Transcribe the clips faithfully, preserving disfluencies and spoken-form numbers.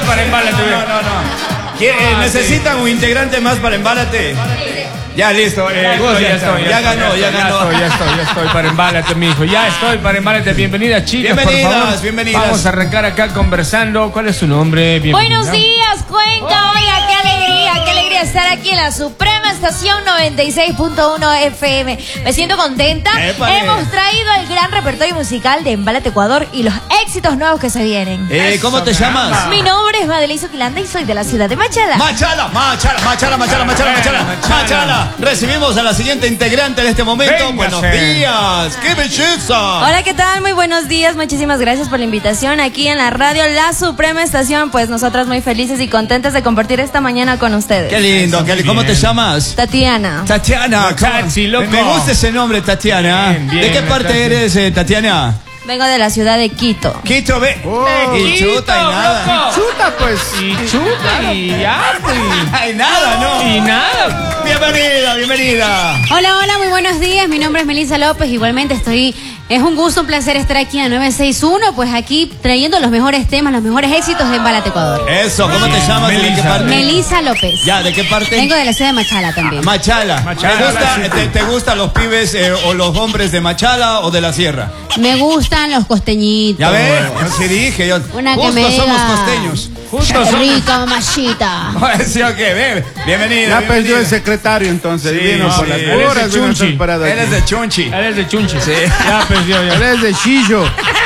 para Embálate. No, no, no. ¿Quiere- Ah, ¿Necesitan sí. un integrante más para Embálate? Ya, listo. Eh, Ya estoy, ya estoy. Ya ganó, ya ganó. Ya estoy, ya estoy, ya estoy para Embálate, mijo. Ya estoy para Embálate. Bienvenida, chicas, Bienvenidas, por favor. bienvenidas. Vamos a arrancar acá conversando. ¿Cuál es su nombre? Bienvenida. Buenos días, Cuenca. Oiga, qué alegría, qué alegría estar aquí en la Suprema Estación noventa y seis punto uno F M. Me siento contenta. Épale. Hemos traído el gran repertorio musical de Embálate Ecuador y los éxitos nuevos que se vienen. Eh, ¿Cómo te llamas? Mi nombre es Madelizo Quilanda y soy de la ciudad de Machala. Machala, Machala, Machala, Machala, Machala, Machala, Machala. Machala. Recibimos a la siguiente integrante de este momento. Véngase. Buenos días, qué belleza. Hola, ¿qué tal? Muy buenos días, muchísimas gracias por la invitación aquí en la radio La Suprema Estación. Pues nosotras muy felices y contentas de compartir esta mañana con ustedes. Qué lindo, qué lindo. ¿Cómo te llamas? Tatiana. Tatiana. Tachi, loco. Me gusta ese nombre, Tatiana. Bien, bien, ¿De qué parte Tati. eres, eh, Tatiana? Vengo de la ciudad de Quito. Quito, ve. Y Quito, chuta y nada. loco. Chuta, pues. Y chuta y ya, pues. Ay, nada, ¿no? Y nada. Bienvenida, bienvenida. Hola, hola, muy buenos días. Mi nombre es Melissa López. Igualmente estoy. Es un gusto, un placer estar aquí en nueve seis uno, pues aquí trayendo los mejores temas, los mejores éxitos de Embálate Ecuador. Eso, ¿cómo te llamas? ¿De qué Melissa. parte? Melissa López. Ya, ¿de qué parte? Vengo de la ciudad de Machala también. Machala. Machala, ¿Te, gusta, sí. te, te gustan los pibes eh, o los hombres de Machala o de la sierra? Me gustan los costeñitos. Ya ves, yo sí dije, yo. Una que justo me diga. somos costeños. Justo Qué son- rico, mamachita. Sí, ok, ve, bienvenida. Ya perdió bienvenida. el secretario entonces. Sí, vino por sí. las Él es de horas, vino Chunchi. preparado Él es aquí. de Chunchi. Él es de Chunchi. Sí. Ya perdió, Él ya. es de Chillo.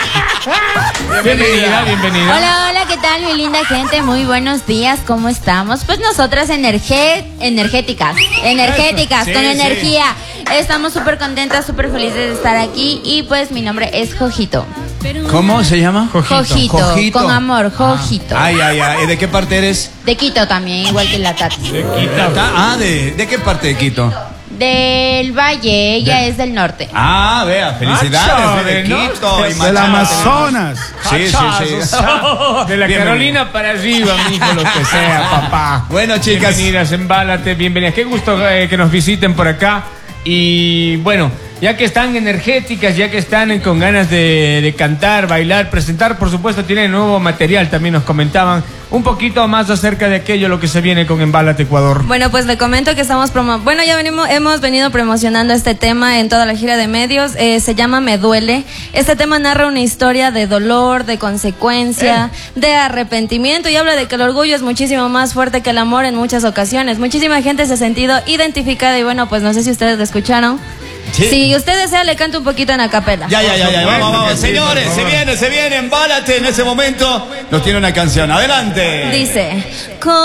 Bienvenida, bienvenida. Hola, hola, ¿qué tal, mi linda gente? Muy buenos días, ¿cómo estamos? Pues nosotras energé- energéticas, energéticas, Sí, con sí. energía. Estamos súper contentas, súper felices de estar aquí y pues mi nombre es Jojito. ¿Cómo se llama? Jojito, Jojito. con amor, Jojito. Ay, ay, ay. ¿Y de qué parte eres? De Quito también, igual que la Tati. Se quita. Ah, ¿de, ¿de qué parte de Quito? Del Valle, ella De- es del norte. Ah, vea, felicidades. Macho, ve, de de Quito. norte. y Del Machala. Amazonas. Sí, sí, sí. De la Bienvenida. Carolina para arriba, mijo, lo que sea, papá. Bueno, chicas. Bienvenidas, Embálate, bienvenidas. Qué gusto eh, que nos visiten por acá. Y bueno, ya que están energéticas, ya que están eh, con ganas de, de cantar, bailar, presentar, por supuesto, tienen nuevo material. También nos comentaban un poquito más acerca de aquello, lo que se viene con Embálate Ecuador. Bueno, pues le comento que estamos promo bueno, ya venimos, hemos venido promocionando este tema en toda la gira de medios. Eh, se llama Me Duele. Este tema narra una historia de dolor, de consecuencia, de arrepentimiento y habla de que el orgullo es muchísimo más fuerte que el amor en muchas ocasiones. Muchísima gente se ha sentido identificada y bueno, pues no sé si ustedes lo escucharon. Sí. Si usted desea, le canto un poquito en acapela. Ya, ya, ya, ya. Por Vamos, supuesto vamos. que sí, Señores, por se favor. viene, se viene. Embálate en ese momento. Nos tiene una canción. Adelante. Dice... "Con